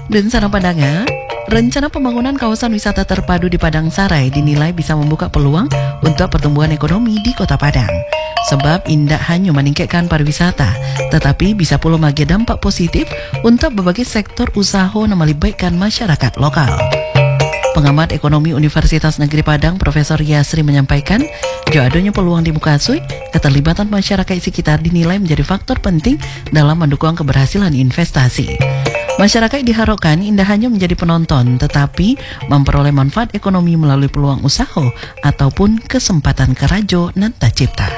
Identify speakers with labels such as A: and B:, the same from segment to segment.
A: Dan sana pandangan, rencana pembangunan kawasan wisata terpadu di Padang Sarai dinilai bisa membuka peluang untuk pertumbuhan ekonomi di Kota Padang. Sebab tidak hanya meningkatkan pariwisata, tetapi bisa pula membagi dampak positif untuk berbagai sektor usaha yang melibatkan masyarakat lokal. Pengamat ekonomi Universitas Negeri Padang, Profesor Yasri menyampaikan, jika adanya peluang di Mukasui, keterlibatan masyarakat sekitar dinilai menjadi faktor penting dalam mendukung keberhasilan investasi. Masyarakat diharapkan tidak hanya menjadi penonton, tetapi memperoleh manfaat ekonomi melalui peluang usaha ataupun kesempatan kerajo nan tercipta.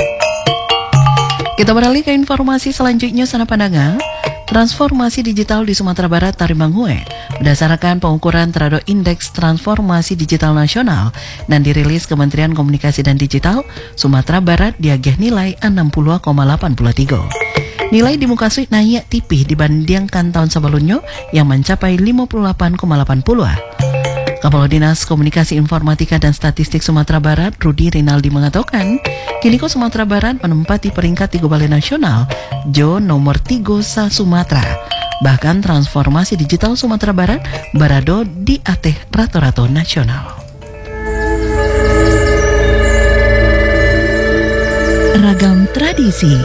A: Kita beralih ke informasi selanjutnya sana pandangan. Transformasi digital di Sumatera Barat Tarimanggue berdasarkan pengukuran terhadap Indeks Transformasi Digital Nasional dan dirilis Kementerian Komunikasi dan Digital, Sumatera Barat diagih nilai 60,83. Nilai di Mukasui naik tipis dibandingkan tahun sebelumnya yang mencapai 58,80. Kepala Dinas Komunikasi Informatika dan Statistik Sumatera Barat, Rudi Rinaldi mengatakan, kini Sumatera Barat menempati peringkat 3 balai nasional, Jo nomor 3 sa Sumatera. Bahkan transformasi digital Sumatera Barat berada di atas rata-rata nasional. Ragam tradisi,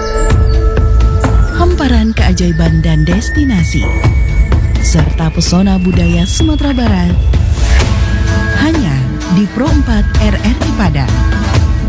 A: hamparan keajaiban dan destinasi, serta pesona budaya Sumatera Barat hanya di Pro 4 RRI Padang.